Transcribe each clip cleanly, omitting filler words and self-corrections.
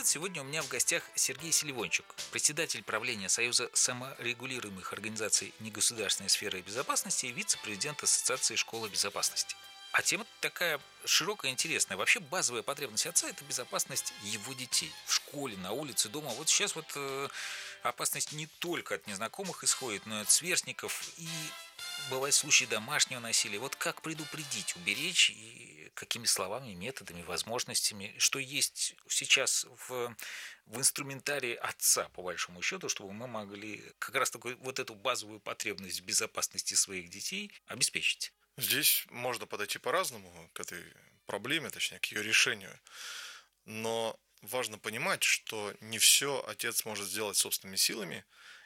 привет! Сегодня у меня в гостях Сергей Селивончик, председатель правления Союза саморегулируемых организаций негосударственной сферы безопасности и вице-президент Ассоциации школы безопасности. А тема такая широкая и интересная. Вообще базовая потребность отца – это безопасность его детей. В школе, на улице, дома. Вот сейчас опасность не только от незнакомых исходит, но и от сверстников. И бывают случаи домашнего насилия. Вот как предупредить, уберечь, и какими словами, методами, возможностями, что есть сейчас в инструментарии отца, по большому счету, чтобы мы могли как раз такой вот эту базовую потребность в безопасности своих детей обеспечить. Здесь можно подойти по-разному к этой проблеме, точнее, к ее решению. Но важно понимать, что не все отец может сделать собственными силами,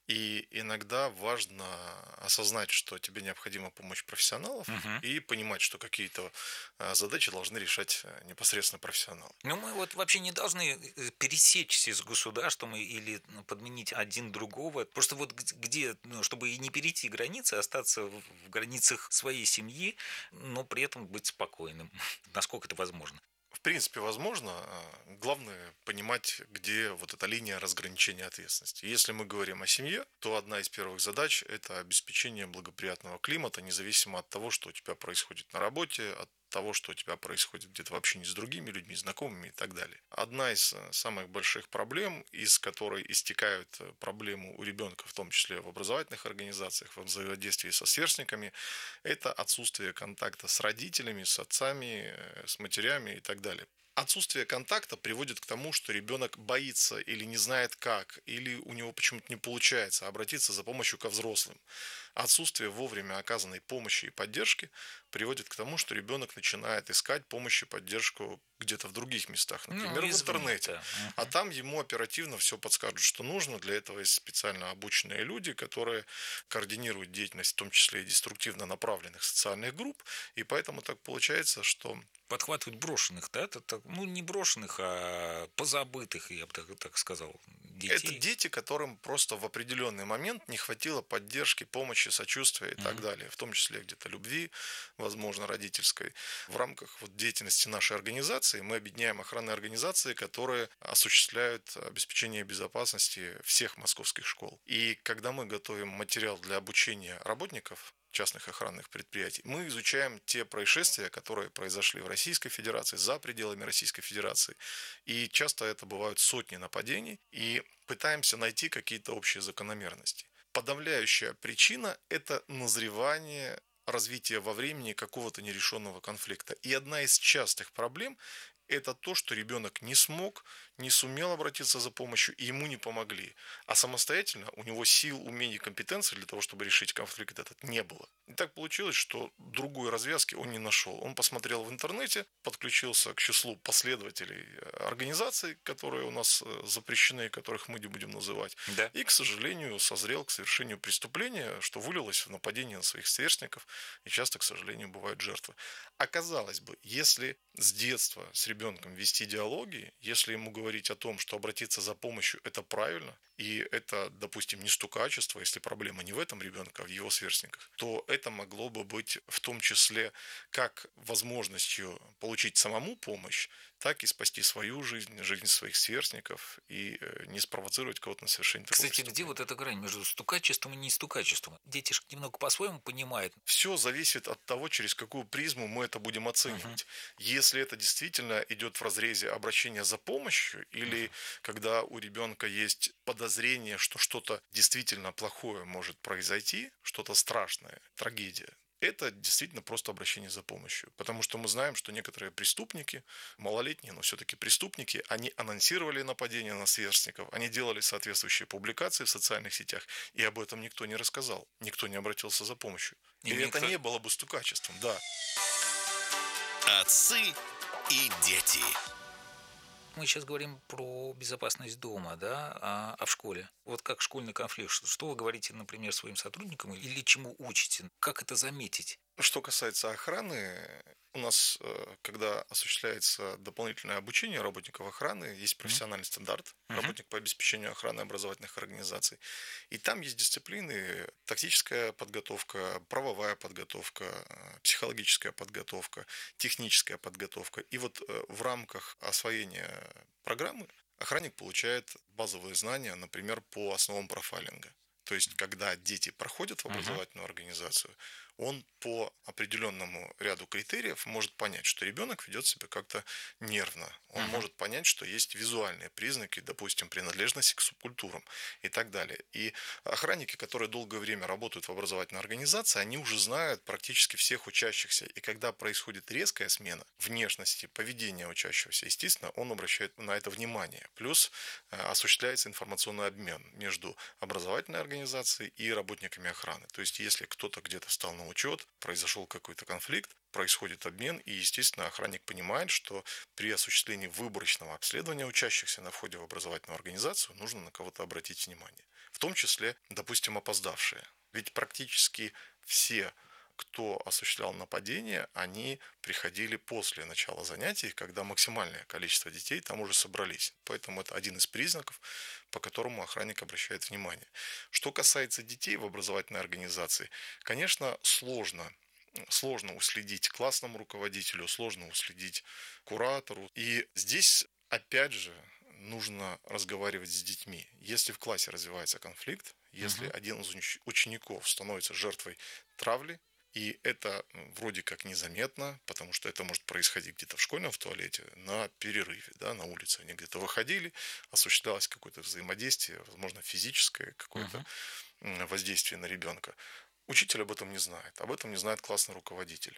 и иногда важно осознать, что тебе необходима помощь профессионалов, Мгм. и понимать, что какие-то задачи должны решать непосредственно профессионалы. Но мы вот вообще не должны пересечься с государством или подменить один другого. Просто вот где, чтобы и не перейти границы, остаться в границах своей семьи, но при этом быть спокойным, насколько это возможно. В принципе, возможно. Главное понимать, где вот эта линия разграничения ответственности. Если мы говорим о семье, то одна из первых задач – это обеспечение благоприятного климата, независимо от того, что у тебя происходит на работе, от того, что у тебя происходит где-то в общении с другими людьми, знакомыми и так далее. Одна из самых больших проблем, из которой истекают проблемы у ребенка, в том числе в образовательных организациях, во взаимодействии со сверстниками, это отсутствие контакта с родителями, с отцами, с матерями и так далее. Отсутствие контакта приводит к тому, что ребенок боится или не знает как, или у него почему-то не получается обратиться за помощью ко взрослым. Отсутствие вовремя оказанной помощи и поддержки приводит к тому, что ребенок начинает искать помощь и поддержку где-то в других местах, например, в Извне, интернете. да. А там ему оперативно все подскажут, что нужно. Для этого есть специально обученные люди, которые координируют деятельность, в том числе и деструктивно направленных социальных групп. И поэтому так получается, что Подхватывать брошенных, да? Не брошенных, а позабытых, я бы так сказал, это детей. дети, которым просто в определенный момент не хватило поддержки, помощи, сочувствия и так Мгм. далее, в том числе где-то любви, возможно, родительской. В рамках вот деятельности нашей организации мы объединяем охранные организации, которые осуществляют обеспечение безопасности всех московских школ. И когда мы готовим материал для обучения работников частных охранных предприятий, мы изучаем те происшествия, которые произошли в Российской Федерации, за пределами Российской Федерации. И часто это бывают сотни нападений, и пытаемся найти какие-то общие закономерности. Подавляющая причина – это назревание развития во времени какого-то нерешенного конфликта. И одна из частых проблем – это то, что ребенок не смог, не сумел обратиться за помощью, и ему не помогли. А самостоятельно у него сил, умений, компетенций для того, чтобы решить конфликт этот, не было. И так получилось, что другой развязки он не нашел. Он посмотрел в интернете, подключился к числу последователей организаций, которые у нас запрещены, которых мы не будем называть, Да. и, к сожалению, созрел к совершению преступления, что вылилось в нападение на своих сверстников, и часто, к сожалению, бывают жертвы. Оказалось бы, если с детства с ребенком вести диалоги, если ему говорить о том, что обратиться за помощью – это правильно, и это, допустим, не стукачество, если проблема не в этом ребенке, а в его сверстниках, то это могло бы быть в том числе как возможностью получить самому помощь, так и спасти свою жизнь, жизнь своих сверстников и не спровоцировать кого-то на совершение такого Кстати, где преступления. вот эта грань между стукачеством и нестукачеством? Дети же немного по-своему понимают. Все зависит от того, через какую призму мы это будем Мгм. оценивать. Если это действительно идет в разрезе обращения за помощью, или когда у ребенка есть подозрение, что что-то действительно плохое может произойти, что-то страшное, трагедия, это действительно просто обращение за помощью. Потому что мы знаем, что некоторые преступники, малолетние, но все-таки преступники, они анонсировали нападение на сверстников, они делали соответствующие публикации в социальных сетях, и об этом никто не рассказал, никто не обратился за помощью. И И это никто... не было бы стукачеством, да. Отцы и дети. Мы сейчас говорим про безопасность дома, да, а в школе. Вот как школьный конфликт. Что вы говорите, например, своим сотрудникам или чему учите? Как это заметить? Что касается охраны, у нас, когда осуществляется дополнительное обучение работников охраны, есть профессиональный стандарт, Мгм. работник по обеспечению охраны образовательных организаций. И там есть дисциплины: тактическая подготовка, правовая подготовка, психологическая подготовка, техническая подготовка. И вот в рамках освоения программы охранник получает базовые знания, например, по основам профайлинга. То есть, когда дети проходят в образовательную организацию, он по определенному ряду критериев может понять, что ребенок ведет себя как-то нервно. Он может понять, что есть визуальные признаки, допустим, принадлежности к субкультурам и так далее. И охранники, которые долгое время работают в образовательной организации, они уже знают практически всех учащихся. И когда происходит резкая смена внешности, поведения учащегося, естественно, он обращает на это внимание. Плюс осуществляется информационный обмен между образовательной организацией и работниками охраны. То есть, если кто-то где-то встал на учет, произошел какой-то конфликт, происходит обмен, и, естественно, охранник понимает, что при осуществлении выборочного обследования учащихся на входе в образовательную организацию нужно на кого-то обратить внимание. В том числе, допустим, опоздавшие. Ведь практически все, кто осуществлял нападение, они приходили после начала занятий, когда максимальное количество детей там уже собрались. Поэтому это один из признаков, по которому охранник обращает внимание. Что касается детей в образовательной организации, конечно, сложно уследить классному руководителю, сложно уследить куратору. И здесь, опять же, нужно разговаривать с детьми. Если в классе развивается конфликт, если один из учеников становится жертвой травли, и это вроде как незаметно, потому что это может происходить где-то в школьном туалете, на перерыве, да, на улице. Они где-то выходили, осуществлялось какое-то взаимодействие, возможно, физическое какое-то воздействие на ребенка. Учитель об этом не знает классный руководитель.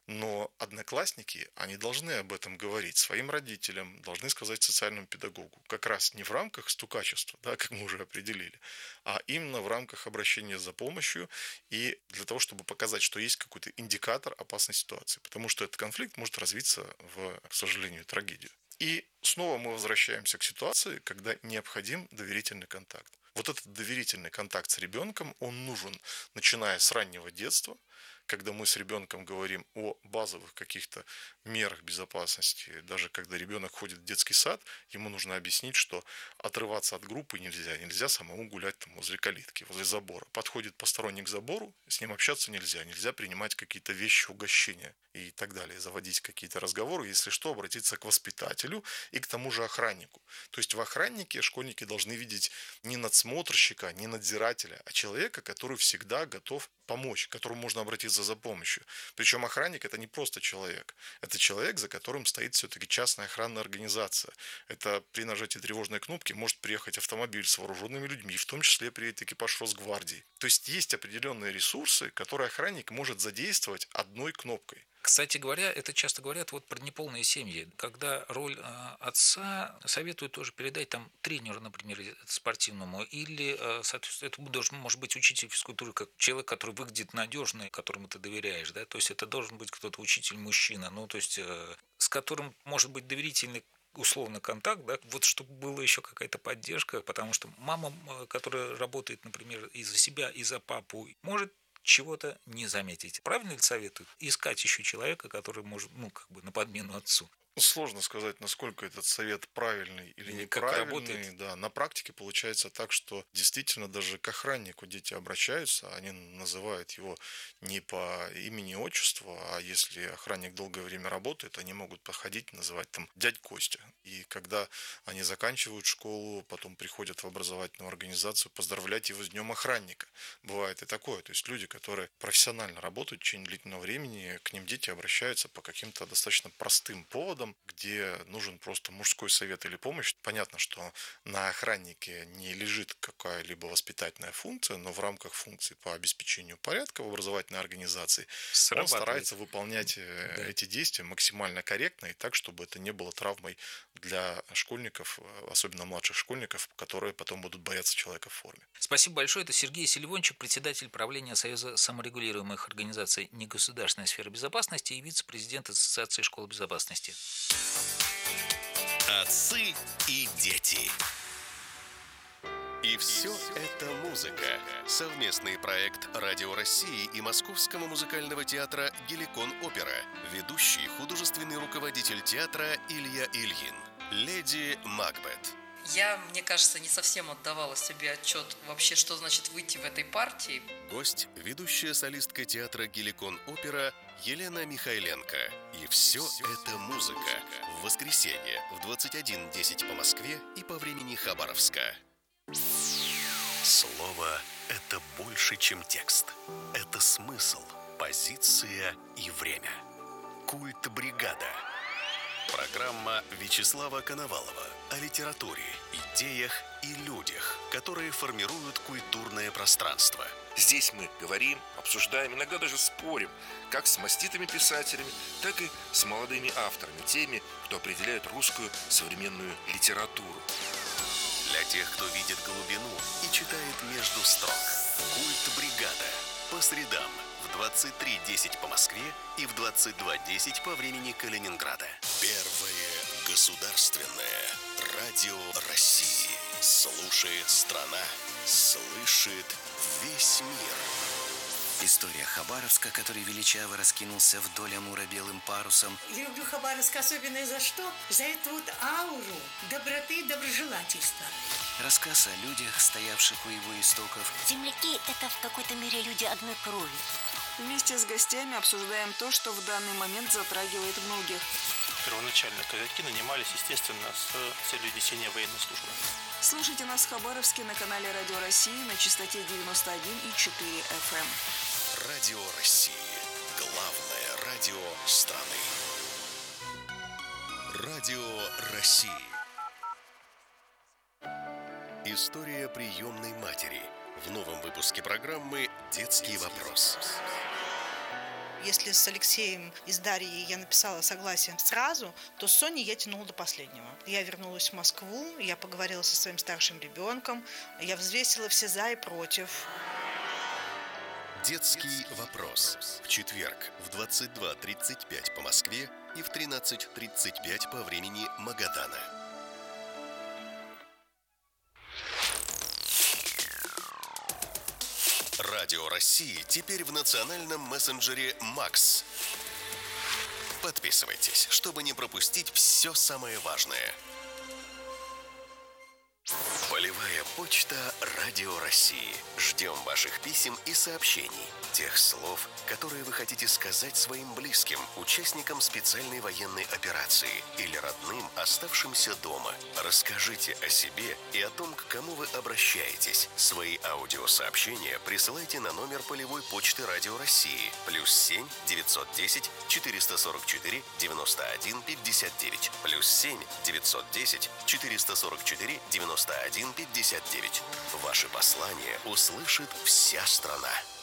Но одноклассники, они должны об этом говорить своим родителям, должны сказать социальному педагогу. Как раз не в рамках стукачества, да, как мы уже определили, а именно в рамках обращения за помощью и для того, чтобы показать, что есть какой-то индикатор опасной ситуации. Потому что этот конфликт может развиться в, к сожалению, трагедию. И снова мы возвращаемся к ситуации, когда необходим доверительный контакт. Вот этот доверительный контакт с ребенком, он нужен, начиная с раннего детства, когда мы с ребенком говорим о базовых каких-то мерах безопасности. Даже когда ребенок ходит в детский сад, ему нужно объяснить, что отрываться от группы нельзя. Нельзя самому гулять там возле калитки, возле забора. Подходит посторонний к забору, с ним общаться нельзя. Нельзя принимать какие-то вещи, угощения и так далее. Заводить какие-то разговоры. Если что, обратиться к воспитателю и к тому же охраннику. То есть в охраннике школьники должны видеть не надсмотрщика, не надзирателя, а человека, который всегда готов помочь, к которому можно обратиться за помощью. Причем охранник – это не просто человек. Это человек, за которым стоит все-таки частная охранная организация. Это при нажатии тревожной кнопки может приехать автомобиль с вооруженными людьми, в том числе приедет экипаж Росгвардии. То есть есть определенные ресурсы, которые охранник может задействовать одной кнопкой. Кстати говоря, это часто говорят вот про неполные семьи, когда роль отца советуют тоже передать там тренеру, например, спортивному, или, соответственно, это должен, может быть, учитель физкультуры, как человек, который выглядит надежный, которому ты доверяешь, да, то есть это должен быть кто-то учитель-мужчина, ну, то есть с которым может быть доверительный условно контакт, да, вот чтобы была еще какая-то поддержка, потому что мама, которая работает, например, и за себя, и за папу, может чего-то не заметить. Правильно ли советуют искать еще человека, который может, ну, как бы на подмену отцу? Сложно сказать, насколько этот совет правильный или неправильный. Да, на практике получается так, что действительно даже к охраннику дети обращаются, они называют его не по имени, отчеству, а если охранник долгое время работает, они могут подходить, называть там дядь Костя. И когда они заканчивают школу, потом приходят в образовательную организацию, поздравлять его с Днем охранника. Бывает и такое. То есть люди, которые профессионально работают в течение длительного времени, к ним дети обращаются по каким-то достаточно простым поводам, где нужен просто мужской совет или помощь. Понятно, что на охраннике не лежит какая-либо воспитательная функция, но в рамках функций по обеспечению порядка в образовательной организации он старается выполнять эти действия максимально корректно и так, чтобы это не было травмой для школьников, особенно младших школьников, которые потом будут бояться человека в форме. Спасибо большое. Это Сергей Селивончик, председатель правления Союза саморегулируемых организаций негосударственной сферы безопасности и вице-президент Ассоциации школ безопасности. Отцы и дети. И все это музыка. Совместный проект Радио России и Московского музыкального театра «Геликон Опера». Ведущий художественный руководитель театра Илья Ильин. Леди Макбет. Я, мне кажется, не совсем отдавала себе отчет вообще, что значит выйти в этой партии. Гость – ведущая солистка театра «Геликон Опера» Елена Михайленко. И все это музыка. В воскресенье в 21:10 по Москве и по времени Хабаровска. Слово – это больше, чем текст. Это смысл, позиция и время. Культ бригада. Программа Вячеслава Коновалова о литературе, идеях и людях, которые формируют культурное пространство. Здесь мы говорим, обсуждаем, иногда даже спорим, как с маститыми писателями, так и с молодыми авторами, теми, кто определяет русскую современную литературу. Для тех, кто видит глубину и читает между строк. Культ бригада. По средам в 23:10 по Москве и в 22:10 по времени Калининграда. Первое государственное радио России. Слушает страна, слышит весь мир. История Хабаровска, который величаво раскинулся вдоль Амура белым парусом. Я люблю Хабаровск особенно за что? За эту вот ауру доброты и доброжелательства. Рассказ о людях, стоявших у его истоков. Земляки – это в какой-то мере люди одной крови. Вместе с гостями обсуждаем то, что в данный момент затрагивает многих. Первоначально казаки нанимались, естественно, с целью несения военной службы. Слушайте нас в Хабаровске на канале Радио России на частоте 91,4 FM. Радио России. Главное радио страны. Радио России. История приемной матери. В новом выпуске программы «Детский вопрос». Если с Алексеем и с Дарьей я написала согласие сразу, то с Соней я тянула до последнего. Я вернулась в Москву, я поговорила со своим старшим ребенком, я взвесила все за и против. «Детский вопрос». В четверг в 22:35 по Москве и в 13:35 по времени Магадана. Радио России теперь в национальном мессенджере «Макс». Подписывайтесь, чтобы не пропустить все самое важное. Полевая почта Радио России. Ждем ваших писем и сообщений. Тех слов, которые вы хотите сказать своим близким, участникам специальной военной операции или родным, оставшимся дома. Расскажите о себе и о том, к кому вы обращаетесь. Свои аудиосообщения присылайте на номер полевой почты Радио России +7 910 444 91 59 +7 910 444 91 59. Ваши послания услышит вся страна.